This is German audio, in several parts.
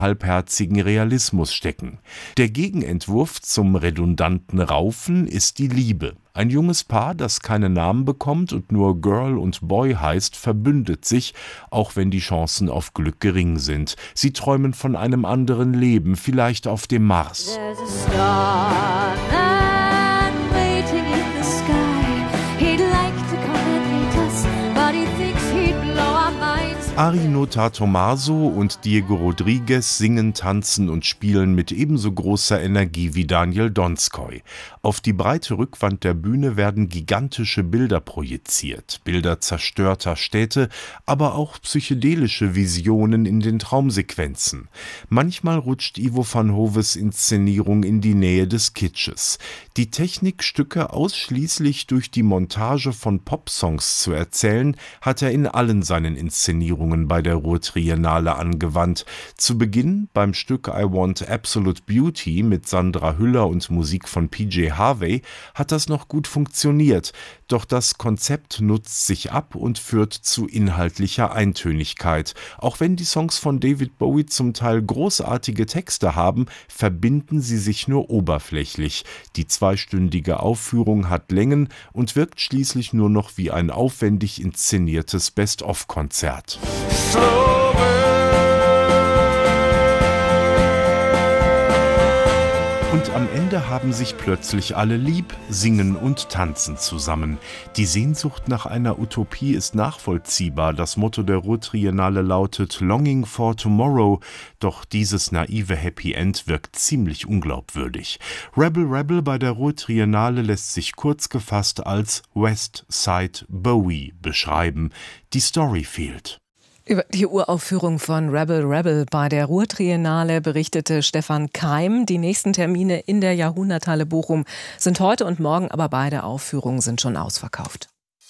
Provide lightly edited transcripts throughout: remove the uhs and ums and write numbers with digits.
halbherzigen Realismus stecken. Der Gegenentwurf zum redundanten Raufen ist die Liebe. Ein junges Paar, das keinen Namen bekommt und nur Girl und Boy heißt, verbündet sich, auch wenn die Chancen auf Glück gering sind. Sie träumen von einem anderen Leben, vielleicht auf dem Mars. Ari Nota Tommaso und Diego Rodriguez singen, tanzen und spielen mit ebenso großer Energie wie Daniel Donskoy. Auf die breite Rückwand der Bühne werden gigantische Bilder projiziert, Bilder zerstörter Städte, aber auch psychedelische Visionen in den Traumsequenzen. Manchmal rutscht Ivo van Hoves Inszenierung in die Nähe des Kitsches. Die Technik, Stücke ausschließlich durch die Montage von Popsongs zu erzählen, hat er in allen seinen Inszenierungen bei der Ruhr-Triennale angewandt. Zu Beginn beim Stück I Want Absolute Beauty mit Sandra Hüller und Musik von PJ Harvey hat das noch gut funktioniert, doch das Konzept nutzt sich ab und führt zu inhaltlicher Eintönigkeit. Auch wenn die Songs von David Bowie zum Teil großartige Texte haben, verbinden sie sich nur oberflächlich. Die zweistündige Aufführung hat Längen und wirkt schließlich nur noch wie ein aufwendig inszeniertes Best-of-Konzert. Und am Ende haben sich plötzlich alle lieb, singen und tanzen zusammen. Die Sehnsucht nach einer Utopie ist nachvollziehbar. Das Motto der Ruhr-Triennale lautet Longing for Tomorrow. Doch dieses naive Happy End wirkt ziemlich unglaubwürdig. Rebel Rebel bei der Ruhr-Triennale lässt sich kurz gefasst als West Side Bowie beschreiben. Die Story fehlt. Über die Uraufführung von Rebel Rebel bei der Ruhr-Triennale berichtete Stefan Keim. Die nächsten Termine in der Jahrhunderthalle Bochum sind heute und morgen, aber beide Aufführungen sind schon ausverkauft.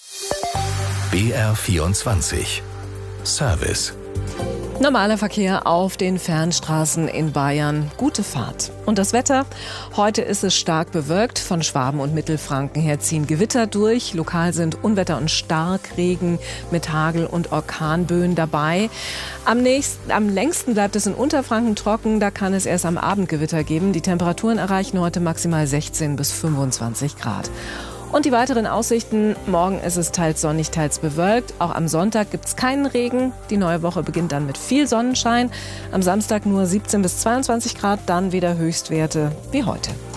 BR24 Service. Normaler Verkehr auf den Fernstraßen in Bayern. Gute Fahrt. Und das Wetter? Heute ist es stark bewölkt. Von Schwaben und Mittelfranken her ziehen Gewitter durch. Lokal sind Unwetter und Starkregen mit Hagel- und Orkanböen dabei. Am längsten bleibt es in Unterfranken trocken. Da kann es erst am Abend Gewitter geben. Die Temperaturen erreichen heute maximal 16 bis 25 Grad. Und die weiteren Aussichten: Morgen ist es teils sonnig, teils bewölkt. Auch am Sonntag gibt es keinen Regen. Die neue Woche beginnt dann mit viel Sonnenschein. Am Samstag nur 17 bis 22 Grad, dann wieder Höchstwerte wie heute.